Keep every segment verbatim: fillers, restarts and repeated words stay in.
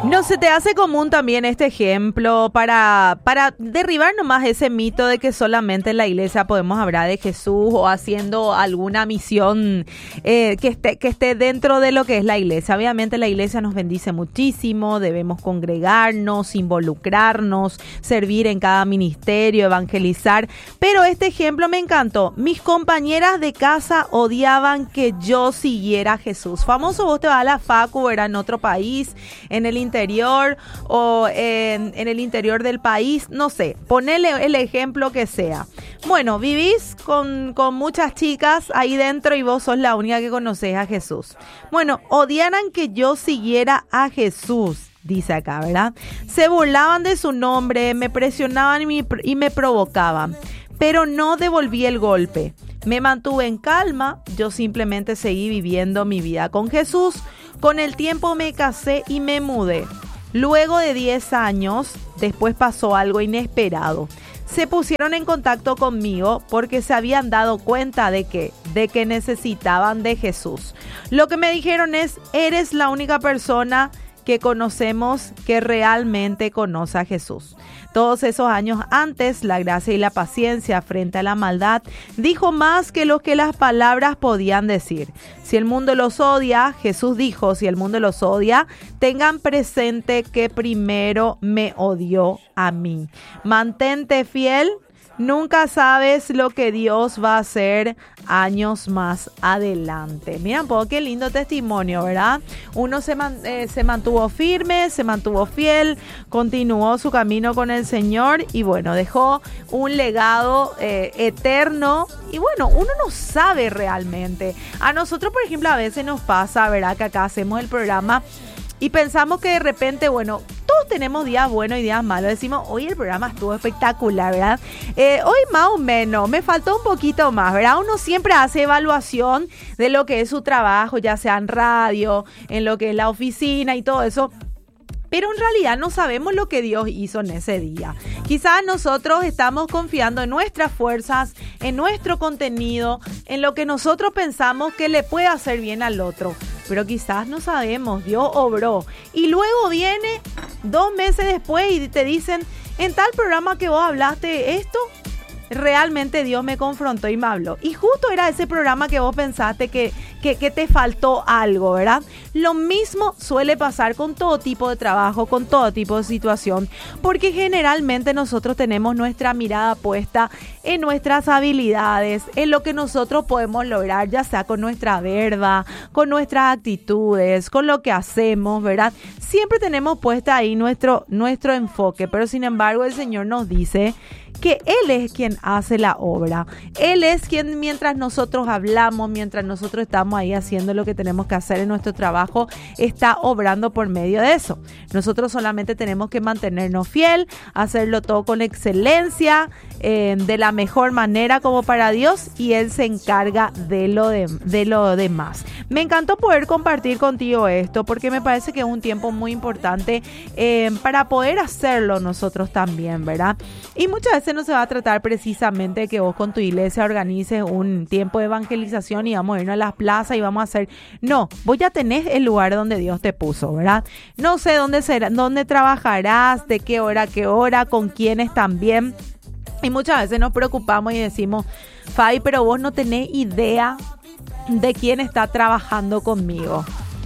¿No se te hace común también este ejemplo para, para derribar nomás ese mito de que solamente en la iglesia podemos hablar de Jesús o haciendo alguna misión eh, que esté, que esté dentro de lo que es la iglesia? Obviamente la iglesia nos bendice muchísimo, debemos congregarnos, involucrarnos, servir en cada ministerio, evangelizar, pero este ejemplo me encantó. Mis compañeras de casa odiaban que yo siguiera a Jesús. Famoso, vos te vas a la facu, era en otro país, en el interior o en, en el interior del país, no sé, ponele el ejemplo que sea. Bueno, vivís con, con muchas chicas ahí dentro y vos sos la única que conoces a Jesús. Bueno, odiaran que yo siguiera a Jesús, dice acá, ¿verdad? Se burlaban de su nombre, me presionaban y me, y me provocaban, pero no devolví el golpe. Me mantuve en calma, yo simplemente seguí viviendo mi vida con Jesús. Con el tiempo me casé y me mudé. Luego de diez años, después pasó algo inesperado. Se pusieron en contacto conmigo porque se habían dado cuenta de que, de que necesitaban de Jesús. Lo que me dijeron es, eres la única persona que conocemos que realmente conoce a Jesús. Todos esos años antes, la gracia y la paciencia frente a la maldad dijo más que lo que las palabras podían decir. Si el mundo los odia, Jesús dijo, si el mundo los odia, tengan presente que primero me odió a mí. Mantente fiel. Nunca sabes lo que Dios va a hacer años más adelante. Mira un poco qué lindo testimonio, ¿verdad? Uno se, man, eh, se mantuvo firme, se mantuvo fiel, continuó su camino con el Señor y bueno, dejó un legado eh, eterno. Y bueno, uno no sabe realmente. A nosotros, por ejemplo, a veces nos pasa, ¿verdad? Que acá hacemos el programa y pensamos que de repente, bueno, todos tenemos días buenos y días malos. Decimos, hoy el programa estuvo espectacular, ¿verdad? Eh, hoy más o menos, me faltó un poquito más, ¿verdad? Uno siempre hace evaluación de lo que es su trabajo, ya sea en radio, en lo que es la oficina y todo eso. Pero en realidad no sabemos lo que Dios hizo en ese día. Quizás nosotros estamos confiando en nuestras fuerzas, en nuestro contenido, en lo que nosotros pensamos que le puede hacer bien al otro. Pero quizás no sabemos, Dios obró. Y luego viene dos meses después y te dicen, en tal programa que vos hablaste esto, realmente Dios me confrontó y me habló. Y justo era ese programa que vos pensaste que, que, que te faltó algo, ¿verdad? Lo mismo suele pasar con todo tipo de trabajo, con todo tipo de situación, porque generalmente nosotros tenemos nuestra mirada puesta en nuestras habilidades, en lo que nosotros podemos lograr, ya sea con nuestra verba, con nuestras actitudes, con lo que hacemos, ¿verdad? Siempre tenemos puesta ahí nuestro, nuestro enfoque, pero sin embargo el Señor nos dice que Él es quien hace la obra. Él es quien, mientras nosotros hablamos, mientras nosotros estamos ahí haciendo lo que tenemos que hacer en nuestro trabajo, está obrando por medio de eso. Nosotros solamente tenemos que mantenernos fiel, hacerlo todo con excelencia, eh, de la mejor manera como para Dios, y Él se encarga de lo, de, de lo demás. Me encantó poder compartir contigo esto porque me parece que es un tiempo muy importante eh, para poder hacerlo nosotros también, ¿verdad? Y muchas veces no se va a tratar precisamente de que vos con tu iglesia organices un tiempo de evangelización y vamos a irnos a las plazas y vamos a hacer... No, vos ya tenés el lugar donde Dios te puso, ¿verdad? No sé dónde será, dónde trabajarás, de qué hora, qué hora, con quiénes también. Y muchas veces nos preocupamos y decimos, Fabi, pero vos no tenés idea de quién está trabajando conmigo.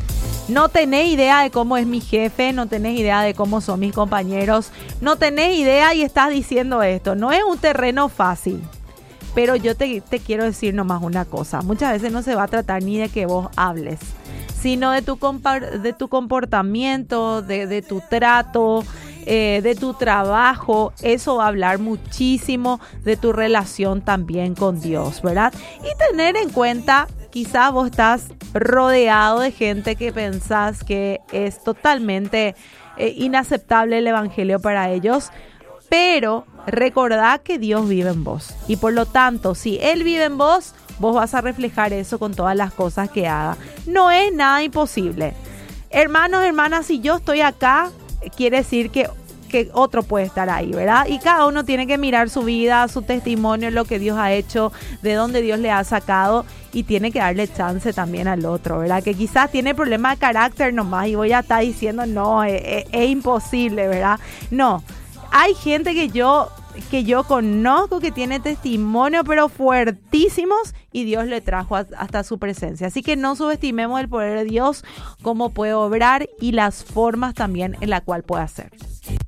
No tenés idea de cómo es mi jefe, no tenés idea de cómo son mis compañeros, no tenés idea y estás diciendo esto. No es un terreno fácil, pero yo te, te quiero decir nomás una cosa. Muchas veces no se va a tratar ni de que vos hables, sino de tu, de tu comportamiento, de, de tu trato, eh, de tu trabajo. Eso va a hablar muchísimo de tu relación también con Dios, ¿verdad? Y tener en cuenta, quizás vos estás rodeado de gente que pensás que es totalmente eh, inaceptable el evangelio para ellos, pero recordá que Dios vive en vos y por lo tanto, si Él vive en vos, vos vas a reflejar eso con todas las cosas que haga. No es nada imposible. Hermanos, hermanas, si yo estoy acá, quiere decir que que otro puede estar ahí, ¿verdad? Y cada uno tiene que mirar su vida, su testimonio, lo que Dios ha hecho, de dónde Dios le ha sacado, y tiene que darle chance también al otro, ¿verdad? Que quizás tiene problemas de carácter nomás y voy a estar diciendo, no, es, es, es imposible, ¿verdad? No, hay gente que yo... que yo conozco que tiene testimonio pero fuertísimos y Dios le trajo a, hasta su presencia. Así que no subestimemos el poder de Dios, cómo puede obrar y las formas también en la cual puede hacer.